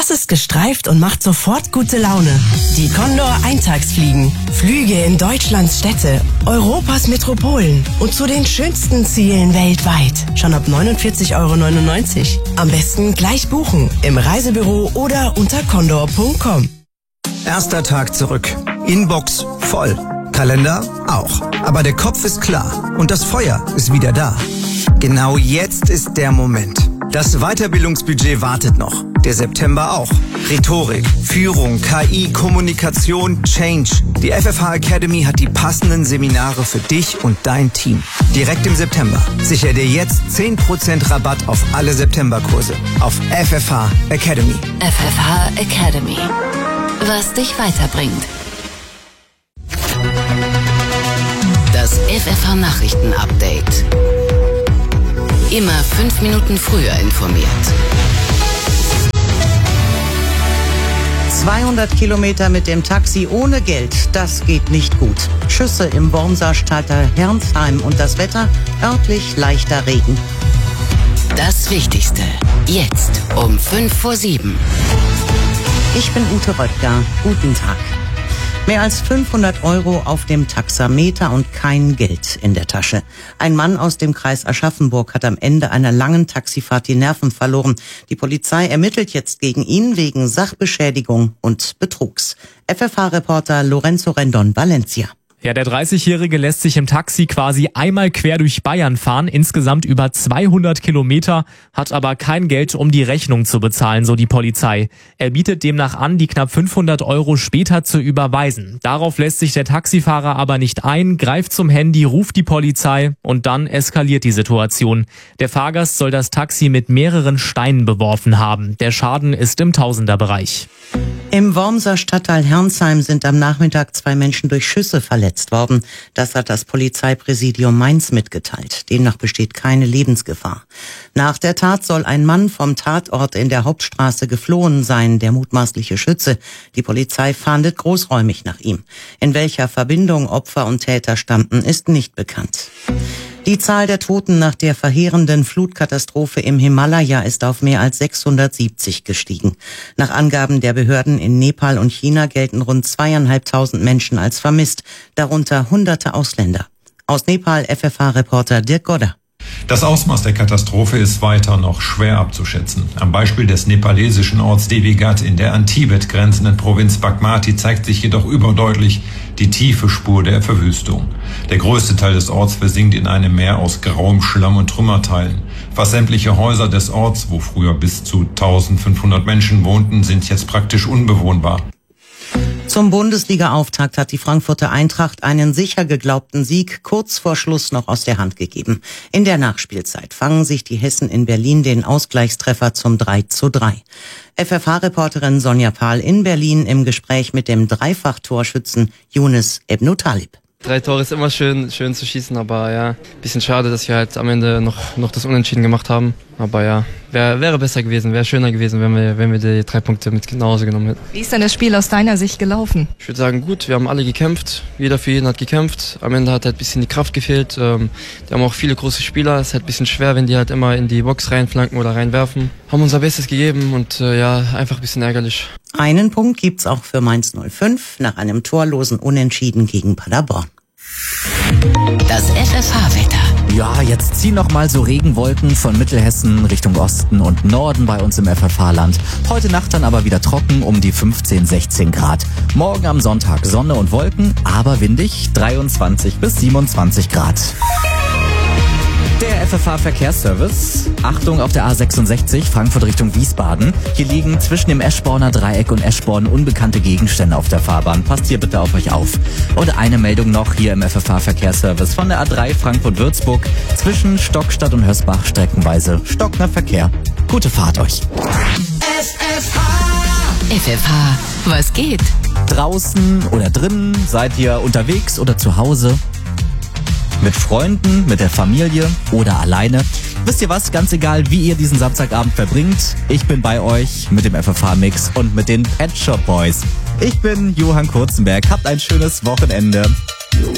Das ist gestreift und macht sofort gute Laune. Die Condor Eintagsfliegen. Flüge in Deutschlands Städte, Europas Metropolen und zu den schönsten Zielen weltweit. Schon ab 49,99 €. Am besten gleich buchen. Im Reisebüro oder unter condor.com. Erster Tag zurück. Inbox voll. Kalender auch. Aber der Kopf ist klar und das Feuer ist wieder da. Genau jetzt ist der Moment. Das Weiterbildungsbudget wartet noch. Der September auch. Rhetorik, Führung, KI, Kommunikation, Change. Die FFH Academy hat die passenden Seminare für dich und dein Team. Direkt im September. Sicher dir jetzt 10% Rabatt auf alle Septemberkurse. Auf FFH Academy. FFH Academy. Was dich weiterbringt. Das FFH Nachrichten Update. Immer 5 Minuten früher informiert. 200 Kilometer mit dem Taxi ohne Geld, das geht nicht gut. Schüsse im Wormser Stadtteil Herrnsheim und das Wetter, örtlich leichter Regen. Das Wichtigste, jetzt um 6:55. Ich bin Ute Röttger, guten Tag. Mehr als 500 € auf dem Taxameter und kein Geld in der Tasche. Ein Mann aus dem Kreis Aschaffenburg hat am Ende einer langen Taxifahrt die Nerven verloren. Die Polizei ermittelt jetzt gegen ihn wegen Sachbeschädigung und Betrugs. FFH-Reporter Lorenzo Rendon, Valencia. Ja, der 30-Jährige lässt sich im Taxi quasi einmal quer durch Bayern fahren, insgesamt über 200 Kilometer, hat aber kein Geld, um die Rechnung zu bezahlen, so die Polizei. Er bietet demnach an, die knapp 500 € später zu überweisen. Darauf lässt sich der Taxifahrer aber nicht ein, greift zum Handy, ruft die Polizei und dann eskaliert die Situation. Der Fahrgast soll das Taxi mit mehreren Steinen beworfen haben. Der Schaden ist im Tausenderbereich. Im Wormser Stadtteil Herrnsheim sind am Nachmittag 2 Menschen durch Schüsse verletzt worden. Das hat das Polizeipräsidium Mainz mitgeteilt. Demnach besteht keine Lebensgefahr. Nach der Tat soll ein Mann vom Tatort in der Hauptstraße geflohen sein, der mutmaßliche Schütze. Die Polizei fahndet großräumig nach ihm. In welcher Verbindung Opfer und Täter standen, ist nicht bekannt. Die Zahl der Toten nach der verheerenden Flutkatastrophe im Himalaya ist auf mehr als 670 gestiegen. Nach Angaben der Behörden in Nepal und China gelten rund 2.500 Menschen als vermisst, darunter hunderte Ausländer. Aus Nepal FFH-Reporter Dirk Godder. Das Ausmaß der Katastrophe ist weiter noch schwer abzuschätzen. Am Beispiel des nepalesischen Orts Devigat in der an Tibet grenzenden Provinz Bagmati zeigt sich jedoch überdeutlich die tiefe Spur der Verwüstung. Der größte Teil des Orts versinkt in einem Meer aus grauem Schlamm und Trümmerteilen. Fast sämtliche Häuser des Orts, wo früher bis zu 1.500 Menschen wohnten, sind jetzt praktisch unbewohnbar. Zum Bundesliga-Auftakt hat die Frankfurter Eintracht einen sicher geglaubten Sieg kurz vor Schluss noch aus der Hand gegeben. In der Nachspielzeit fangen sich die Hessen in Berlin den Ausgleichstreffer zum 3:3. FFH-Reporterin Sonja Pahl in Berlin im Gespräch mit dem Dreifach-Torschützen Younes Ebnu Talib. 3 Tore ist immer schön zu schießen, aber ja, bisschen schade, dass wir halt am Ende noch das Unentschieden gemacht haben. Aber ja, wäre besser gewesen, wäre schöner gewesen, wenn wir die 3 Punkte mit nach Hause genommen hätten. Wie ist denn das Spiel aus deiner Sicht gelaufen? Ich würde sagen, gut, wir haben alle gekämpft, jeder für jeden hat gekämpft. Am Ende hat halt ein bisschen die Kraft gefehlt. Die haben auch viele große Spieler, es ist halt ein bisschen schwer, wenn die halt immer in die Box reinflanken oder reinwerfen. Haben unser Bestes gegeben und ja, einfach ein bisschen ärgerlich. Einen Punkt gibt's auch für Mainz 05 nach einem torlosen Unentschieden gegen Paderborn. Das FFH-Wetter. Ja, jetzt ziehen noch mal so Regenwolken von Mittelhessen Richtung Osten und Norden bei uns im FFH-Land. Heute Nacht dann aber wieder trocken um die 15, 16 Grad. Morgen am Sonntag Sonne und Wolken, aber windig 23 bis 27 Grad. Der FFH-Verkehrsservice. Achtung auf der A66, Frankfurt Richtung Wiesbaden. Hier liegen zwischen dem Eschborner Dreieck und Eschborn unbekannte Gegenstände auf der Fahrbahn. Passt hier bitte auf euch auf. Und eine Meldung noch hier im FFH-Verkehrsservice von der A3 Frankfurt-Würzburg. Zwischen Stockstadt und Hösbach streckenweise stockender Verkehr. Gute Fahrt euch. FFH, was geht? Draußen oder drinnen? Seid ihr unterwegs oder zu Hause? Mit Freunden, mit der Familie oder alleine. Wisst ihr was? Ganz egal, wie ihr diesen Samstagabend verbringt. Ich bin bei euch mit dem FFH-Mix und mit den Pet Shop Boys. Ich bin Johann Kurzenberg. Habt ein schönes Wochenende.